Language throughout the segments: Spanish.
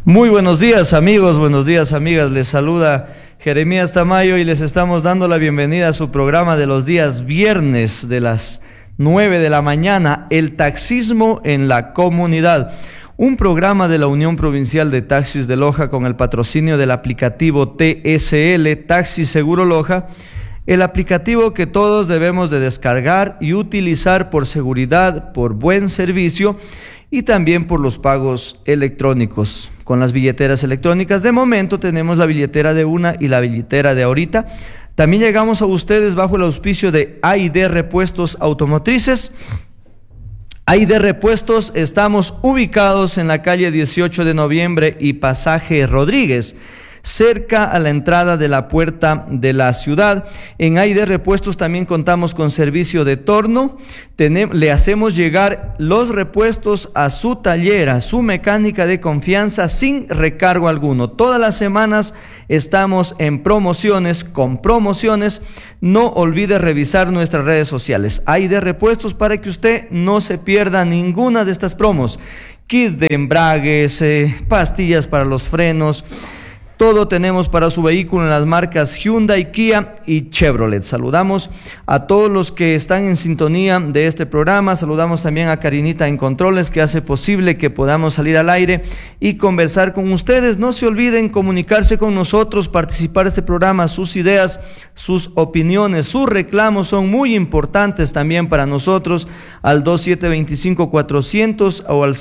Muy buenos días amigos, buenos días amigas, les saluda Jeremías Tamayo y les estamos dando la bienvenida a su programa de los días viernes de las 9 de la mañana, El Taxismo en la Comunidad. Un programa de la Unión Provincial de Taxis de Loja con el patrocinio del aplicativo TSL, Taxi Seguro Loja, el aplicativo que todos debemos de descargar y utilizar por seguridad, por buen servicio y también por los pagos electrónicos. Con las billeteras electrónicas, de momento tenemos la billetera de una y la billetera de ahorita. También llegamos a ustedes bajo el auspicio de AID Repuestos Automotrices. AID Repuestos, estamos ubicados en la calle 18 de noviembre y pasaje Rodríguez, cerca a la entrada de la puerta de la ciudad. En AID Repuestos también contamos con servicio de torno. Le hacemos llegar los repuestos a su taller, a su mecánica de confianza sin recargo alguno. Todas las semanas estamos en promociones, con promociones. No olvide revisar nuestras redes sociales. AID Repuestos para que usted no se pierda ninguna de estas promos. Kit de embragues, pastillas para los frenos. Todo tenemos para su vehículo en las marcas Hyundai, Kia y Chevrolet. Saludamos a todos los que están en sintonía de este programa. Saludamos también a Karinita en Controles, que hace posible que podamos salir al aire y conversar con ustedes. No se olviden comunicarse con nosotros, participar de este programa. Sus ideas, sus opiniones, sus reclamos son muy importantes también para nosotros. Al 2725-400 o al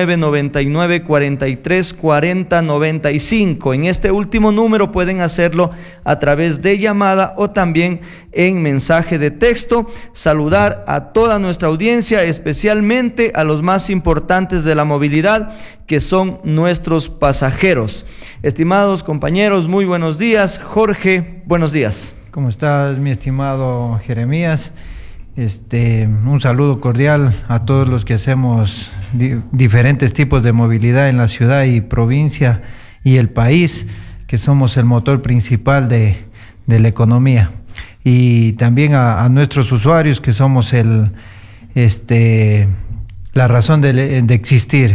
0999-4340-95. En este último número pueden hacerlo a través de llamada o también en mensaje de texto. Saludar a toda nuestra audiencia, especialmente a los más importantes de la movilidad, que son nuestros pasajeros. Estimados compañeros, muy buenos días. Jorge, buenos días. ¿Cómo estás, mi estimado Jeremías? Un saludo cordial a todos los que hacemos diferentes tipos de movilidad en la ciudad y provincia y el país, que somos el motor principal de la economía, y también a nuestros usuarios, que somos la razón de existir.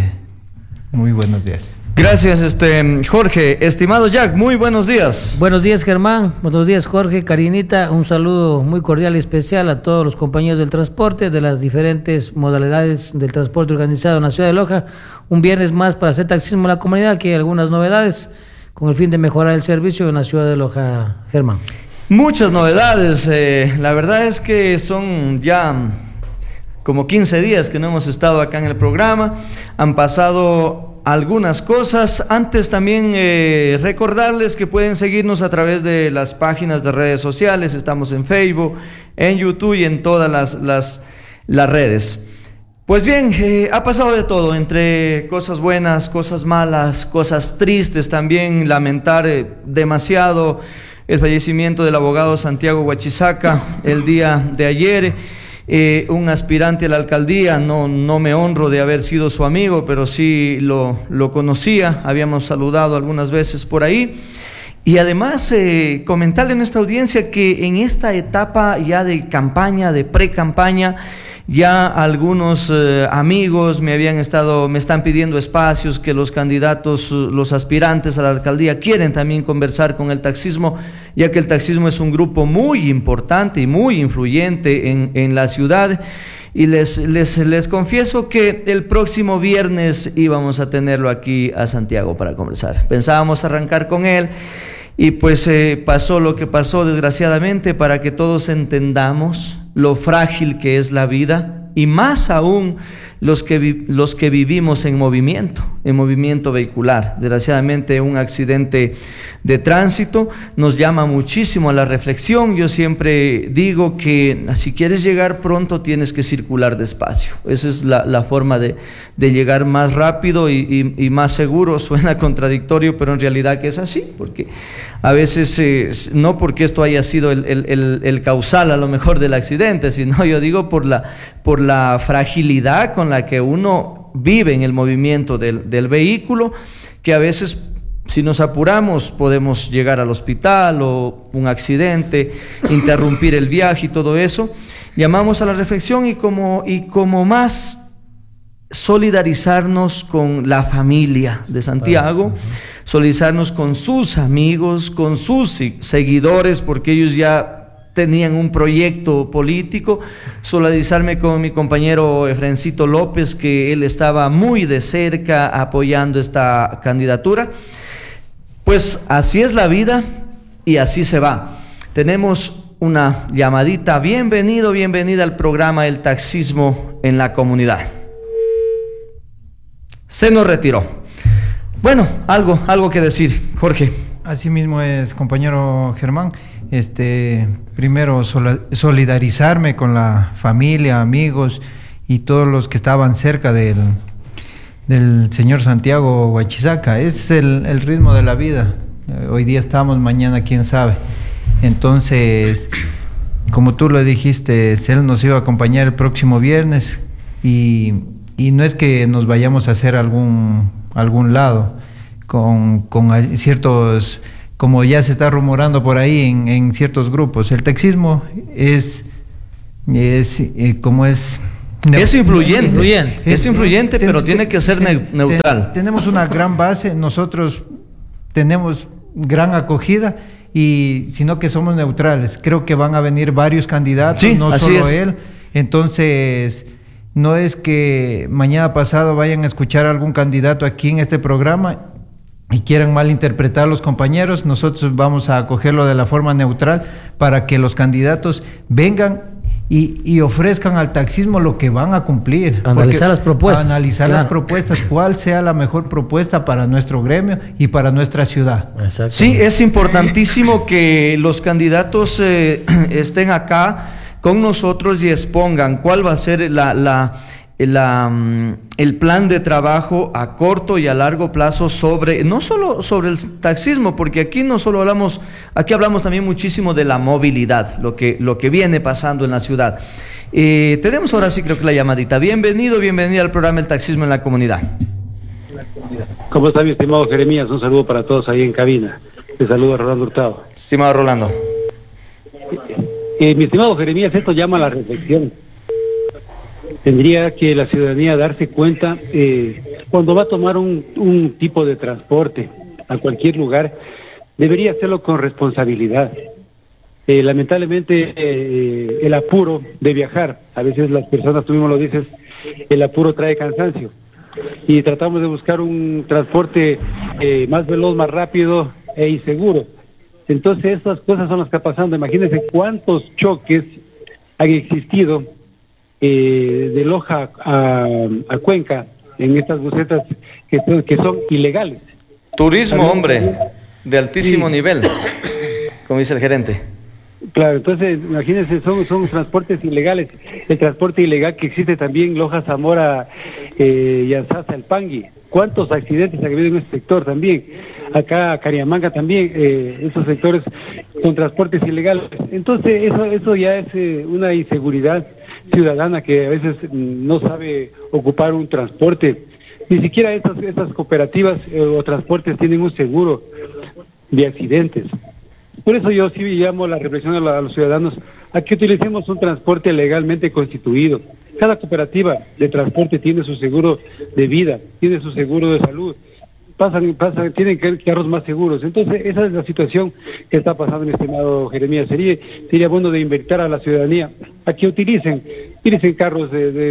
Muy buenos días. Gracias, Jorge. Estimado Jack, muy buenos días. Buenos días, Germán. Buenos días, Jorge, Karinita. Un saludo muy cordial y especial a todos los compañeros del transporte, de las diferentes modalidades del transporte organizado en la ciudad de Loja. Un viernes más para hacer taxismo en la comunidad, que hay algunas novedades con el fin de mejorar el servicio en la ciudad de Loja, Germán. Muchas novedades. La verdad es que son ya como 15 días que no hemos estado acá en el programa. Han pasado algunas cosas. Antes también recordarles que pueden seguirnos a través de las páginas de redes sociales. Estamos en Facebook, en YouTube y en todas las redes. Pues bien, ha pasado de todo, entre cosas buenas, cosas malas, cosas tristes también. Lamentar demasiado el fallecimiento del abogado Santiago Huachizaca el día de ayer. Un aspirante a la alcaldía. No me honro de haber sido su amigo, pero sí lo conocía, habíamos saludado algunas veces por ahí. Y además comentarle a nuestra audiencia que en esta etapa ya de campaña, de pre-campaña, ya algunos amigos me están pidiendo espacios, que los candidatos, los aspirantes a la alcaldía quieren también conversar con el taxismo, ya que el taxismo es un grupo muy importante y muy influyente en la ciudad. Y les confieso que el próximo viernes íbamos a tenerlo aquí a Santiago para conversar. Pensábamos arrancar con él y pues pasó lo que pasó, desgraciadamente, para que todos entendamos lo frágil que es la vida, y más aún los que vivimos en movimiento vehicular. Desgraciadamente, un accidente de tránsito nos llama muchísimo a la reflexión. Yo siempre digo que si quieres llegar pronto tienes que circular despacio. Esa es la forma de llegar más rápido y más seguro. Suena contradictorio, pero en realidad que es así, porque a veces no porque esto haya sido el causal a lo mejor del accidente, sino yo digo por la fragilidad con la que uno vive en el movimiento del vehículo, que a veces, si nos apuramos, podemos llegar al hospital o un accidente, interrumpir el viaje y todo eso. Llamamos a la reflexión y como más solidarizarnos con la familia de Santiago, solidarizarnos con sus amigos, con sus seguidores, porque ellos ya tenían un proyecto político, solidarizarme con mi compañero Efrencito López, que él estaba muy de cerca apoyando esta candidatura. Pues así es la vida y así se va. Tenemos una llamadita. Bienvenida al programa El Taxismo en la Comunidad. Se nos retiró. Bueno, algo que decir, Jorge. Así mismo es, compañero Germán. Primero solidarizarme con la familia, amigos y todos los que estaban cerca del señor Santiago Huachizaca. Es el ritmo de la vida. Hoy día estamos, mañana quién sabe. Entonces, como tú lo dijiste, él nos iba a acompañar el próximo viernes y no es que nos vayamos a hacer algún lado con ciertos, como ya se está rumorando por ahí en ciertos grupos. El taxismo es influyente, pero tiene que ser neutral. Tenemos una gran base, nosotros tenemos gran acogida, y sino que somos neutrales. Creo que van a venir varios candidatos, sí, no solo él. Entonces, no es que mañana pasado vayan a escuchar a algún candidato aquí en este programa y quieran malinterpretar a los compañeros. Nosotros vamos a acogerlo de la forma neutral para que los candidatos vengan y ofrezcan al taxismo lo que van a cumplir. Analizar las propuestas. Analizar las propuestas, cuál sea la mejor propuesta para nuestro gremio y para nuestra ciudad. Sí, es importantísimo que los candidatos estén acá con nosotros y expongan cuál va a ser el plan de trabajo a corto y a largo plazo no solo sobre el taxismo, porque aquí no solo hablamos, aquí hablamos también muchísimo de la movilidad, lo que viene pasando en la ciudad. Tenemos ahora sí creo que la llamadita. Bienvenida al programa El Taxismo en la Comunidad. ¿Cómo está mi estimado Jeremías? Un saludo para todos ahí en cabina. Te saluda Rolando Hurtado. Estimado Rolando. Mi estimado Jeremías, esto llama a la reflexión. Tendría que la ciudadanía darse cuenta cuando va a tomar un tipo de transporte a cualquier lugar, debería hacerlo con responsabilidad. Lamentablemente el apuro de viajar, a veces las personas, tú mismo lo dices, el apuro trae cansancio y tratamos de buscar un transporte más veloz, más rápido y seguro. Entonces estas cosas son las que están pasando. Imagínense cuántos choques han existido de Loja a Cuenca en estas busetas que son ilegales. Turismo, hombre, de altísimo nivel, como dice el gerente. Claro, entonces imagínense, son transportes ilegales. El transporte ilegal que existe también Loja, Zamora, Yanzasa, El Pangui. ¿Cuántos accidentes ha habido en ese sector también? Acá Cariamanga también, esos sectores con transportes ilegales. Entonces eso ya es una inseguridad ciudadana que a veces no sabe ocupar un transporte. Ni siquiera esas cooperativas o transportes tienen un seguro de accidentes. Por eso yo sí llamo la reflexión a los ciudadanos a que utilicemos un transporte legalmente constituido. Cada cooperativa de transporte tiene su seguro de vida, tiene su seguro de salud. Tienen carros más seguros. Entonces esa es la situación que está pasando, mi estimado Jeremías. Sería bueno de invitar a la ciudadanía a que utilicen carros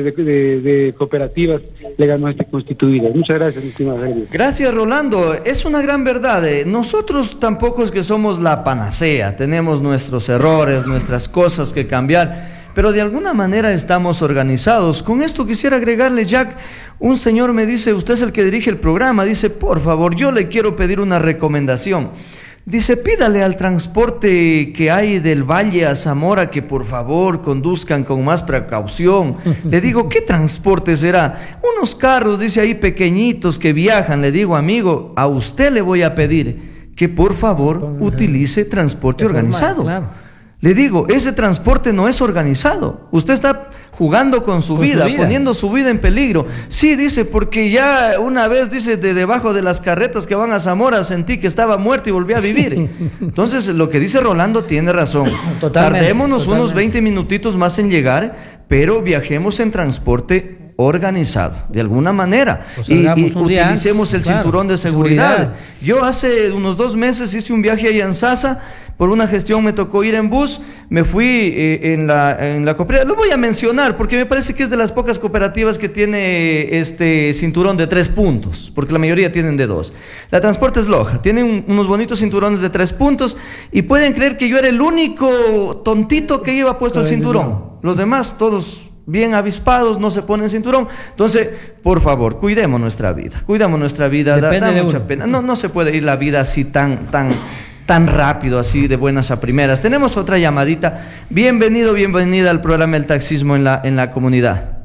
de cooperativas legalmente constituidas. Muchas gracias, mi estimado Jeremías. Gracias, Rolando. Es una gran verdad. Nosotros tampoco es que somos la panacea. Tenemos nuestros errores, nuestras cosas que cambiar, pero de alguna manera estamos organizados. Con esto quisiera agregarle, Jack, un señor me dice, usted es el que dirige el programa, dice, por favor, yo le quiero pedir una recomendación. Dice, pídale al transporte que hay del Valle a Zamora que por favor conduzcan con más precaución. Le digo, ¿qué transporte será? Unos carros, dice ahí, pequeñitos que viajan. Le digo, amigo, a usted le voy a pedir que por favor utilice transporte organizado. Claro. Le digo, ese transporte no es organizado. Usted está jugando con su vida, poniendo su vida en peligro. Sí, dice, porque ya una vez, dice, de debajo de las carretas que van a Zamora sentí que estaba muerto y volví a vivir. Entonces, lo que dice Rolando tiene razón. Tardémonos unos 20 minutitos más en llegar, pero viajemos en transporte organizado, de alguna manera, Pues y antes, utilicemos el claro, cinturón de seguridad. Yo hace unos 2 meses hice un viaje a Yanzasa, por una gestión me tocó ir en bus, me fui en la cooperativa, lo voy a mencionar porque me parece que es de las pocas cooperativas que tiene este cinturón de 3 puntos, porque la mayoría tienen de 2. La Transportes Loja, tienen unos bonitos cinturones de 3 puntos, y pueden creer que yo era el único tontito que lleva puesto el cinturón. Los demás, todos bien avispados, no se ponen cinturón. Entonces, por favor, cuidemos nuestra vida, da mucha pena. No se puede ir la vida así tan rápido, así de buenas a primeras. Tenemos otra llamadita. Bienvenida al programa El Taxismo en la comunidad.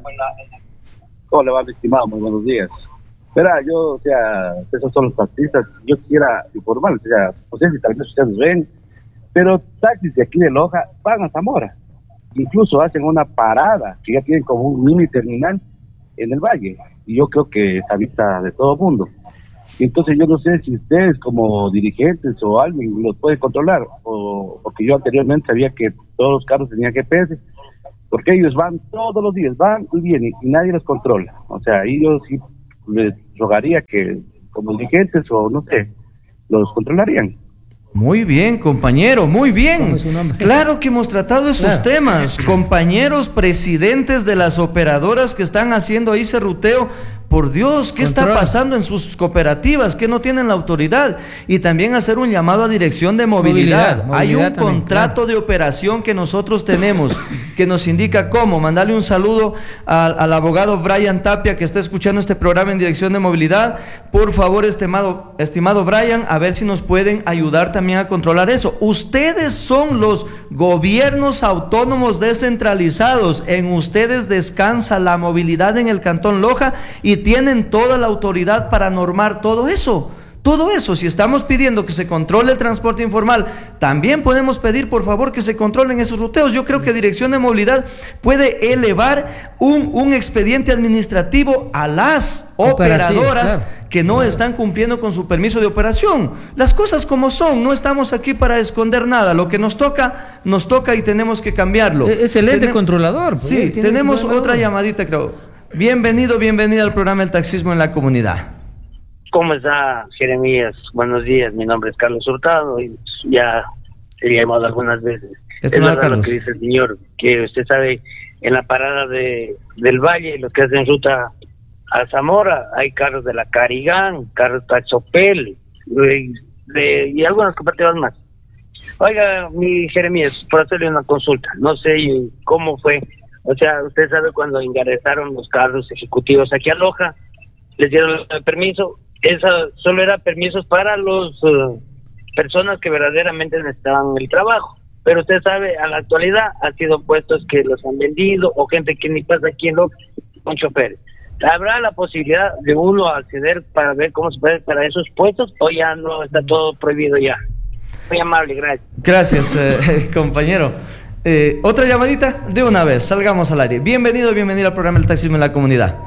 ¿Cómo le va, mi estimado? Muy buenos días. Verá, yo, esos son los taxistas. Yo quisiera informar, no sé si tal vez ustedes ven, pero taxis de aquí de Loja van a Zamora. Incluso hacen una parada, que ya tienen como un mini terminal en el valle. Y yo creo que está vista de todo el mundo. Entonces yo no sé si ustedes como dirigentes o alguien los puede controlar, porque yo anteriormente sabía que todos los carros tenían GPS, porque ellos van todos los días, van y vienen, y nadie los controla. O sea, ahí yo sí les rogaría que como dirigentes o no sé, los controlarían. Muy bien, compañero, muy bien. Claro que hemos tratado esos temas. Compañeros presidentes de las operadoras que están haciendo ahí serruteo, por Dios, ¿qué está pasando en sus cooperativas? Que no tienen la autoridad. Y también hacer un llamado a dirección de movilidad. Hay un contrato de operación que nosotros tenemos, que nos indica cómo. Mandarle un saludo al abogado Brian Tapia, que está escuchando este programa en dirección de movilidad. Por favor, estimado Brian, a ver si nos pueden ayudar también a controlar eso. Ustedes son los gobiernos autónomos descentralizados. En ustedes descansa la movilidad en el Cantón Loja, y tienen toda la autoridad para normar todo eso. Si estamos pidiendo que se controle el transporte informal, también podemos pedir, por favor, que se controlen esos ruteos. Yo creo que Dirección de Movilidad puede elevar un expediente administrativo a las operadoras que no están cumpliendo con su permiso de operación. Las cosas como son, no estamos aquí para esconder nada. Lo que nos toca y tenemos que cambiarlo. Es el ente controlador. Sí, tenemos otra llamadita, creo. Bienvenida al programa El Taxismo en la Comunidad. ¿Cómo está, Jeremías? Buenos días, mi nombre es Carlos Hurtado y ya he llamado algunas veces. Es verdad lo que dice el señor, que usted sabe, en la parada del Valle, los que hacen ruta a Zamora, hay carros de la Carigán, carros de Taxopel y algunas cooperativas más. Oiga, mi Jeremías, por hacerle una consulta, no sé cómo fue. O sea, usted sabe cuando ingresaron los carros ejecutivos aquí a Loja, les dieron el permiso. Eso solo era permisos para los personas que verdaderamente necesitaban el trabajo. Pero usted sabe, a la actualidad han sido puestos que los han vendido o gente que ni pasa aquí en Loja con choferes. ¿Habrá la posibilidad de uno acceder para ver cómo se puede para esos puestos o ya no está todo prohibido ya? Muy amable, gracias. Gracias, compañero. Otra llamadita de una vez, salgamos al aire. Bienvenido al programa El Taxismo en la Comunidad.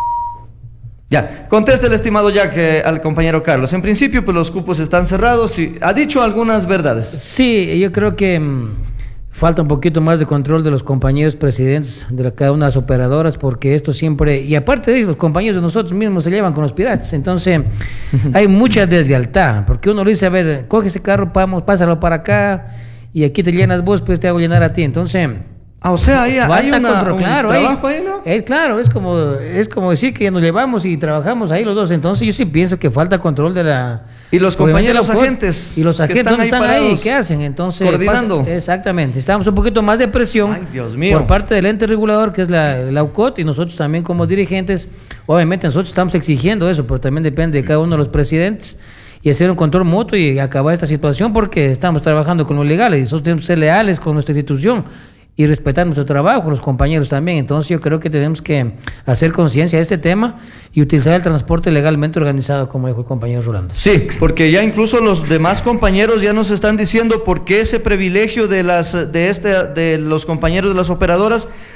Ya, conteste el estimado Jack al compañero Carlos. En principio, pues los cupos están cerrados y ha dicho algunas verdades. Sí, yo creo que falta un poquito más de control de los compañeros presidentes de cada una de las operadoras, porque esto siempre, y aparte de eso, los compañeros de nosotros mismos se llevan con los piratas. Entonces, hay mucha deslealtad, porque uno le dice, a ver, coge ese carro, pásalo para acá, y aquí te llenas vos, pues te hago llenar a ti. Entonces, o sea, hay un trabajo ahí, ¿no? Claro, es como decir que nos llevamos y trabajamos ahí los dos. Entonces yo sí pienso que falta control de la... Y los compañeros agentes. Y los agentes, ¿dónde están ahí? ¿Qué hacen? Entonces, coordinando. Exactamente. Estamos un poquito más de presión por parte del ente regulador, que es la UCOT, y nosotros también como dirigentes, obviamente nosotros estamos exigiendo eso, pero también depende de cada uno de los presidentes, y hacer un control mutuo y acabar esta situación, porque estamos trabajando con los legales y nosotros tenemos que ser leales con nuestra institución y respetar nuestro trabajo, los compañeros también. Entonces yo creo que tenemos que hacer conciencia de este tema y utilizar el transporte legalmente organizado, como dijo el compañero Rolando. Sí, porque ya incluso los demás compañeros ya nos están diciendo por qué ese privilegio de los compañeros de las operadoras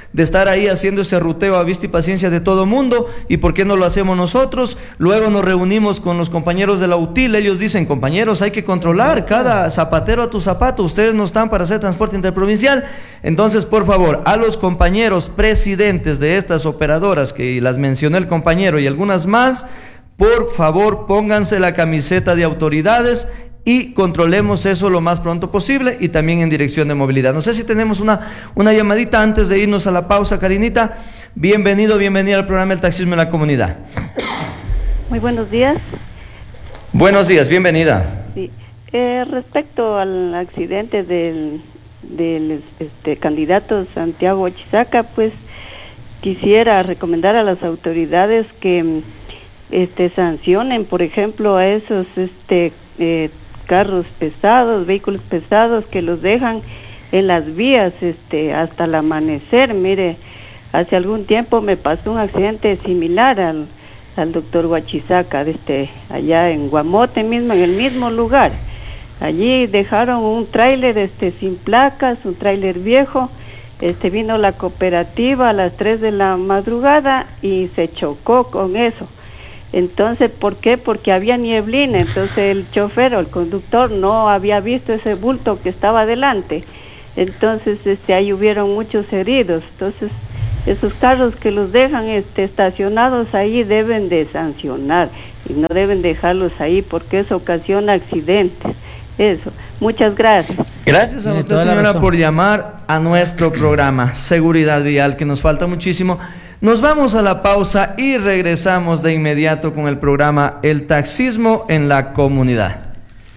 de estar ahí haciendo ese ruteo a vista y paciencia de todo mundo. ¿Y por qué no lo hacemos nosotros? Luego nos reunimos con los compañeros de la UTIL. Ellos dicen, compañeros, hay que controlar cada zapatero a tu zapato. Ustedes no están para hacer transporte interprovincial. Entonces, por favor, a los compañeros presidentes de estas operadoras, que las mencioné el compañero y algunas más, por favor, pónganse la camiseta de autoridades y controlemos eso lo más pronto posible, y también en dirección de movilidad. No sé si tenemos una llamadita antes de irnos a la pausa, Karinita. Bienvenida al programa El Taxismo en la Comunidad. Muy buenos días. Buenos días, bienvenida. Sí. Respecto al accidente del candidato Santiago Huachisaca, pues quisiera recomendar a las autoridades que sancionen, por ejemplo, a esos carros pesados, vehículos pesados que los dejan en las vías hasta el amanecer. Mire, hace algún tiempo me pasó un accidente similar al doctor Huachisaca, allá en Guamote mismo, en el mismo lugar. Allí dejaron un tráiler sin placas, un tráiler viejo. Vino la cooperativa a las 3 de la madrugada y se chocó con eso. Entonces, ¿por qué? Porque había nieblina. Entonces el chofer o el conductor no había visto ese bulto que estaba adelante. Entonces ahí hubieron muchos heridos. Entonces esos carros que los dejan estacionados ahí deben de sancionar y no deben dejarlos ahí, porque eso ocasiona accidentes. Eso. Muchas gracias. Gracias a usted, señora, por llamar a nuestro programa Seguridad Vial, que nos falta muchísimo. Nos vamos a la pausa y regresamos de inmediato con el programa El Taxismo en la Comunidad.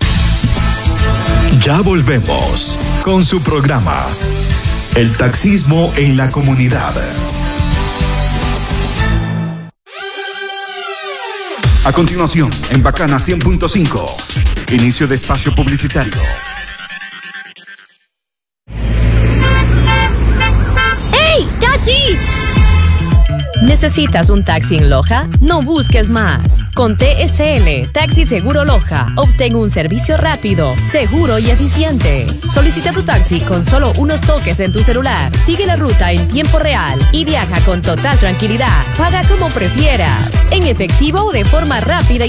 Ya volvemos con su programa El Taxismo en la Comunidad. A continuación, en Bacana 100.5, inicio de espacio publicitario. ¡Hey, taxi! ¿Necesitas un taxi en Loja? No busques más. Con TSL, Taxi Seguro Loja, obtén un servicio rápido, seguro y eficiente. Solicita tu taxi con solo unos toques en tu celular. Sigue la ruta en tiempo real y viaja con total tranquilidad. Paga como prefieras, en efectivo o de forma rápida y